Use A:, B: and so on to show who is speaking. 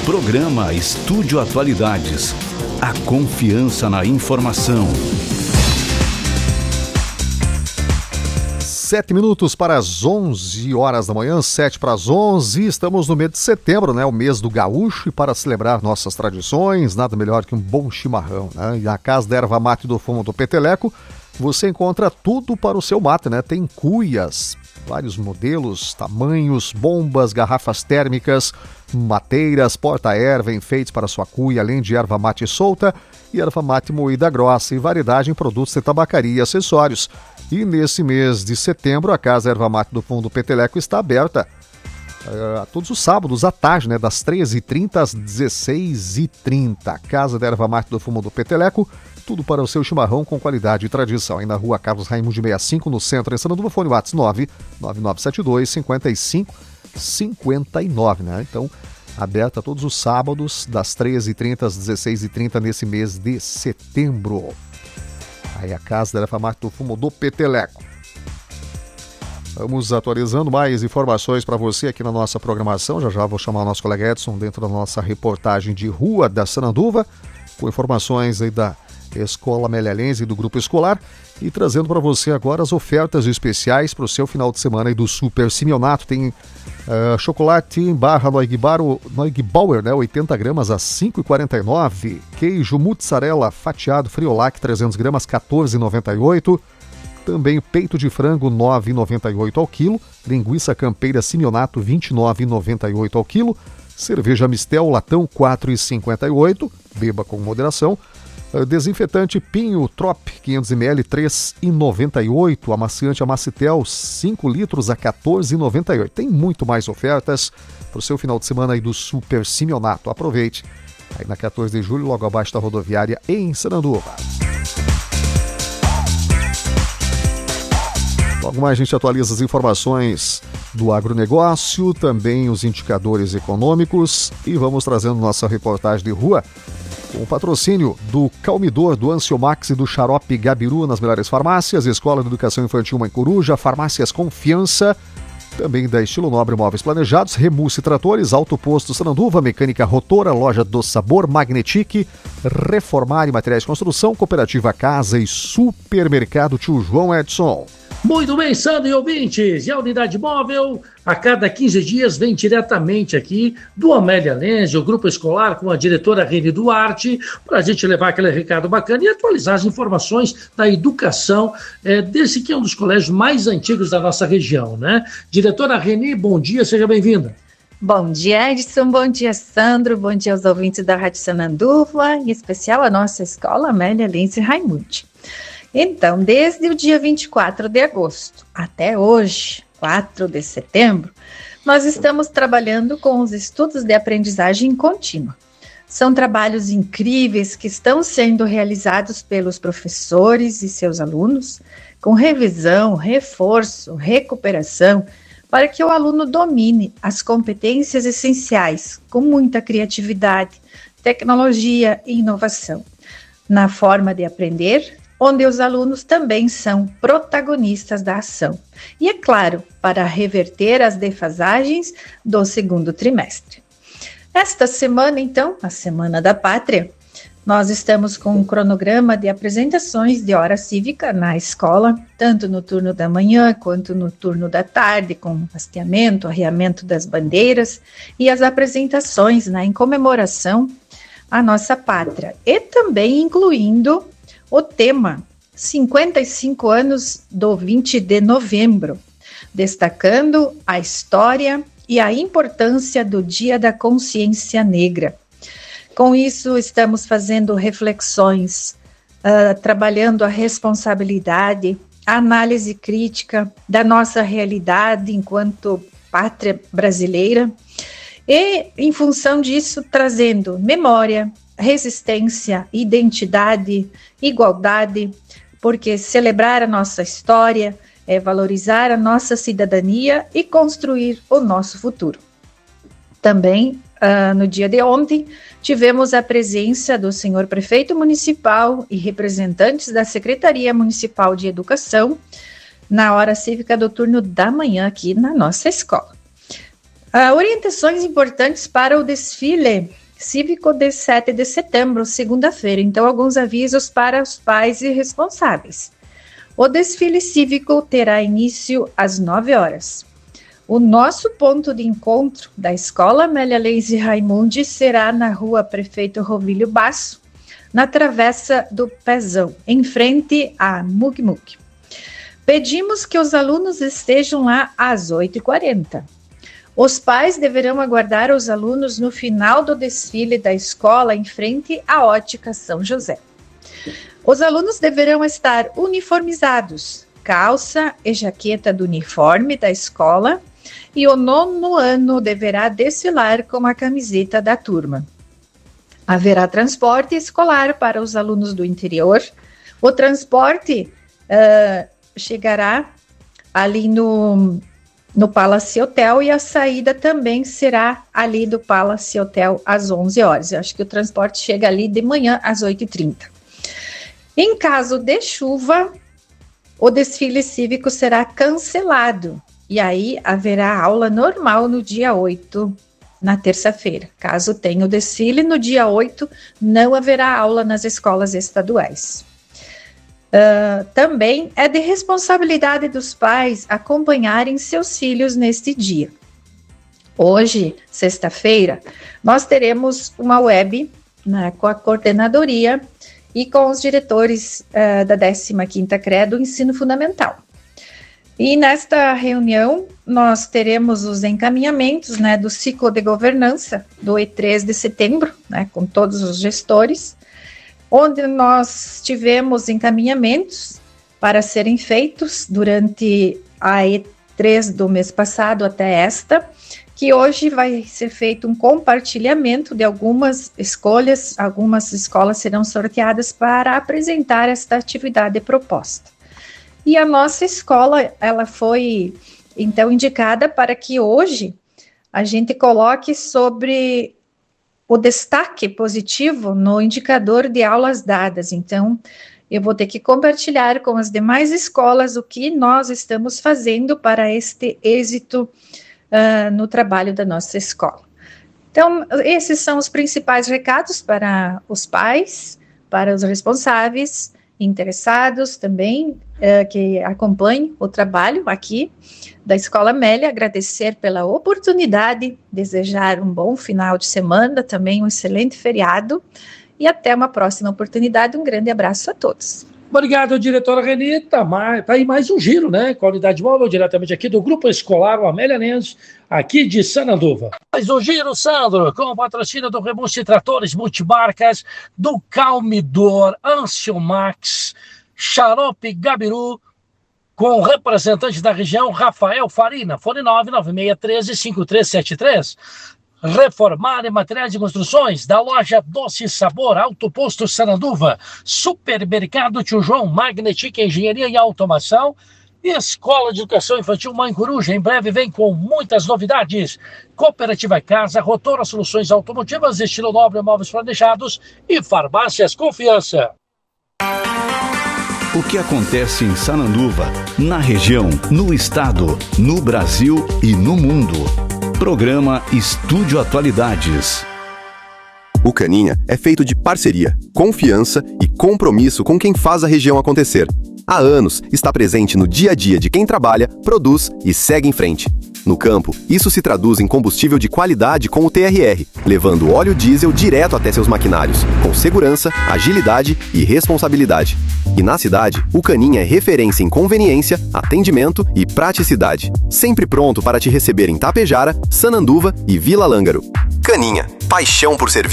A: Programa Estúdio Atualidades. A confiança na informação.
B: 7 minutos para as 11 horas da manhã, 7 para as 11. Estamos no mês de setembro, né? O mês do gaúcho, e para celebrar nossas tradições, nada melhor que um bom chimarrão, né? E na Casa da Erva Mate do Fumo do Peteleco, você encontra tudo para o seu mate, né? Tem cuias, vários modelos, tamanhos, bombas, garrafas térmicas, mateiras, porta-erva, enfeites para sua cuia, além de erva mate solta e erva mate moída grossa e variedade em produtos de tabacaria e acessórios. E nesse mês de setembro, a Casa Erva Mate do Fundo Peteleco está aberta todos os sábados à tarde, né, das 13h30 às 16h30. Casa da Erva Mate do Fumo do Peteleco, tudo para o seu chimarrão com qualidade e tradição. Aí na rua Carlos Raimundo de 65, no centro, em Sananduva, fone WhatsApp 99972-5559, né? Então, aberta todos os sábados, das 13h30 às 16h30, nesse mês de setembro. Aí a Casa da Erva Mate do Fumo do Peteleco. Vamos atualizando mais informações para você aqui na nossa programação. Já vou chamar o nosso colega Edson dentro da nossa reportagem de rua da Sananduva, com informações aí da Escola Amélia Lenz e do Grupo Escolar, e trazendo para você agora as ofertas especiais para o seu final de semana aí do Super Simeonato. Tem chocolate em barra Neugbauer, né, 80 gramas a R$ 5,49. Queijo mozzarella fatiado Friolac 300 gramas, R$ 14,98. Também peito de frango, R$ 9,98 ao quilo. Linguiça campeira Simeonato, R$ 29,98 ao quilo. Cerveja Mistel latão, R$ 4,58. Beba com moderação. Desinfetante Pinho Trop 500ml, R$ 3,98. Amaciante Amacitel 5 litros a R$ 14,98. Tem muito mais ofertas para o seu final de semana aí do Super Simeonato. Aproveite. Aí na 14 de julho, logo abaixo da rodoviária em Sananduva. Logo mais a gente atualiza as informações do agronegócio, também os indicadores econômicos, e vamos trazendo nossa reportagem de rua com o patrocínio do Calmidor, do Anciomax e do Xarope Gabiru nas melhores farmácias, Escola de Educação Infantil Mãe Coruja, Farmácias Confiança, também da Estilo Nobre Móveis Planejados, Remusse Tratores, Alto Posto Sananduva, Mecânica Rotora, Loja do Sabor, Magnetic, Reformar e Materiais de Construção, Cooperativa Casa e Supermercado Tio João Edson.
C: Muito bem, Sandro e ouvintes, e a Unidade Móvel a cada 15 dias vem diretamente aqui do Amélia Lenz, o Grupo Escolar, com a diretora Reni Duarte, para a gente levar aquele recado bacana e atualizar as informações da educação desse que é um dos colégios mais antigos da nossa região, né? Diretora Reni, bom dia, seja bem-vinda.
D: Bom dia, Edson, bom dia, Sandro, bom dia aos ouvintes da Rádio Sananduva, em especial a nossa escola Amélia Lenz e Raimundi. Então, desde o dia 24 de agosto até hoje, 4 de setembro, nós estamos trabalhando com os estudos de aprendizagem contínua. São trabalhos incríveis que estão sendo realizados pelos professores e seus alunos, com revisão, reforço, recuperação, para que o aluno domine as competências essenciais, com muita criatividade, tecnologia e inovação, na forma de aprender, onde os alunos também são protagonistas da ação. E, é claro, para reverter as defasagens do segundo trimestre. Esta semana, então, a Semana da Pátria, nós estamos com um cronograma de apresentações de hora cívica na escola, tanto no turno da manhã quanto no turno da tarde, com hasteamento, arreamento das bandeiras e as apresentações, né, em comemoração à nossa pátria. E também incluindo o tema 55 anos do 20 de novembro, destacando a história e a importância do Dia da Consciência Negra. Com isso, estamos fazendo reflexões, trabalhando a responsabilidade, a análise crítica da nossa realidade enquanto pátria brasileira e, em função disso, trazendo memória, resistência, identidade, igualdade, porque celebrar a nossa história é valorizar a nossa cidadania e construir o nosso futuro. Também, no dia de ontem, tivemos a presença do senhor prefeito municipal e representantes da Secretaria Municipal de Educação na hora cívica do turno da manhã aqui na nossa escola. Orientações importantes para o desfile cívico de 7 de setembro, segunda-feira. Então, alguns avisos para os pais e responsáveis. O desfile cívico terá início às 9 horas. O nosso ponto de encontro da Escola Amélia Lenz Raimundi será na Rua Prefeito Rovílio Basso, na Travessa do Pezão, em frente à Mugmug. Pedimos que os alunos estejam lá às 8h40. Os pais deverão aguardar os alunos no final do desfile da escola, em frente à Ótica São José. Os alunos deverão estar uniformizados, calça e jaqueta do uniforme da escola, e o 9º ano deverá desfilar com a camiseta da turma. Haverá transporte escolar para os alunos do interior. O transporte chegará ali no Palace Hotel e a saída também será ali do Palace Hotel às 11 horas. Eu acho que o transporte chega ali de manhã às 8h30. Em caso de chuva, o desfile cívico será cancelado e aí haverá aula normal no dia 8, na terça-feira. Caso tenha o desfile no dia 8, não haverá aula nas escolas estaduais. Também é de responsabilidade dos pais acompanharem seus filhos neste dia. Hoje, sexta-feira, nós teremos uma web, né, com a coordenadoria e com os diretores da 15ª CREA do Ensino Fundamental. E nesta reunião, nós teremos os encaminhamentos, né, do ciclo de governança do E3 de setembro, né, com todos os gestores, onde nós tivemos encaminhamentos para serem feitos durante a E3 do mês passado até esta, que hoje vai ser feito um compartilhamento de algumas escolhas, algumas escolas serão sorteadas para apresentar esta atividade proposta. E a nossa escola, ela foi, então, indicada para que hoje a gente coloque sobre o destaque positivo no indicador de aulas dadas. Então, eu vou ter que compartilhar com as demais escolas o que nós estamos fazendo para este êxito no trabalho da nossa escola. Então, esses são os principais recados para os pais, para os responsáveis, interessados também, que acompanhem o trabalho aqui da Escola Amélia, agradecer pela oportunidade, desejar um bom final de semana, também um excelente feriado, e até uma próxima oportunidade. Um grande abraço a todos.
C: Obrigado, diretora Renita. Tá aí mais um giro, né? Com a unidade móvel, diretamente aqui do Grupo Escolar, o Amélia Lenz, aqui de Sananduva. Mais um giro, Sandro, com o patrocínio do Rebuste Tratores Multimarcas, do Calmidor, Anciomax, Xarope Gabiru, com o representante da região, Rafael Farina, fone 99613-5373. Reformar em materiais de construções, da loja Doce Sabor, Alto Posto Sananduva, Supermercado Tio João, Magnetic Engenharia e Automação, e Escola de Educação Infantil Mãe Coruja, em breve vem com muitas novidades. Cooperativa Casa, Rotora Soluções Automotivas, Estilo Nobre, Móveis Planejados e Farmácias Confiança.
A: O que acontece em Sananduva, na região, no estado, no Brasil e no mundo. Programa Estúdio Atualidades.
E: O Caninha é feito de parceria, confiança e compromisso com quem faz a região acontecer. Há anos está presente no dia a dia de quem trabalha, produz e segue em frente. No campo, isso se traduz em combustível de qualidade com o TRR, levando óleo diesel direto até seus maquinários, com segurança, agilidade e responsabilidade. E na cidade, o Caninha é referência em conveniência, atendimento e praticidade. Sempre pronto para te receber em Tapejara, Sananduva e Vila Lângaro. Caninha, paixão por servir.